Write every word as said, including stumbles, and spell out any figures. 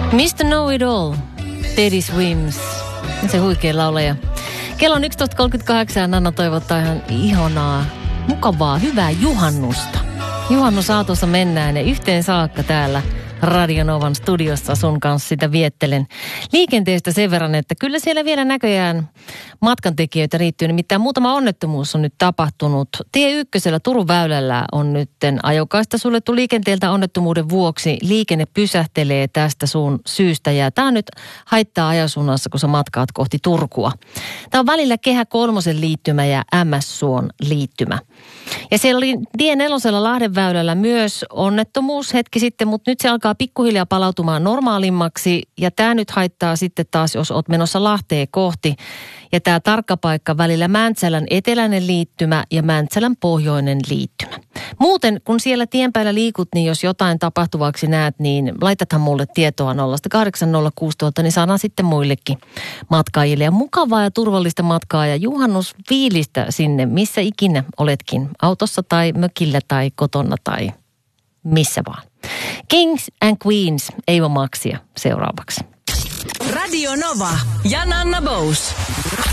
mister Know It All, Teddy Swims. Se huikea laulaja. Kello on yksitoista kolmekymmentäkahdeksan ja Nanna toivottaa ihan ihanaa, mukavaa, hyvää juhannusta. Juhannusaatossa mennään ja yhteen saakka täällä Radio Novan studiossa sun kanssa sitä viettelen. Liikenteestä sen verran, että kyllä siellä vielä näköjään matkantekijöitä riittyy. Nimittäin muutama onnettomuus on nyt tapahtunut. Tie ykkösellä Turun väylällä on nytten ajokaista suljettu liikenteeltä onnettomuuden vuoksi. Liikenne pysähtelee tästä sun syystä ja tämä nyt haittaa ajansuunnassa, kun sä matkaat kohti Turkua. Tämä on välillä Kehä kolmosen liittymä ja M S-suon liittymä. Ja siellä oli tie nelosella Lahden väylällä myös onnettomuus hetki sitten, mutta nyt se alkaa pikkuhiljaa palautumaan normaalimmaksi. Ja tämä nyt haittaa sitten taas, jos oot menossa Lahteen kohti. Ja tämä tarkka paikka välillä Mäntsälän eteläinen liittymä ja Mäntsälän pohjoinen liittymä. Muuten, kun siellä tien päällä liikut, niin jos jotain tapahtuvaksi näet, niin laitathan mulle tietoa nolla kahdeksan nolla kuusi nolla nolla nolla, niin saadaan sitten muillekin matkaajille. Ja mukavaa ja turvallista matkaa ja juhannusfiilistä sinne, missä ikinä oletkin. Autossa tai mökillä tai kotona tai missä vaan. Kings and Queens, Eeva Maxia seuraavaksi. Radio Nova ja Nanna Bous.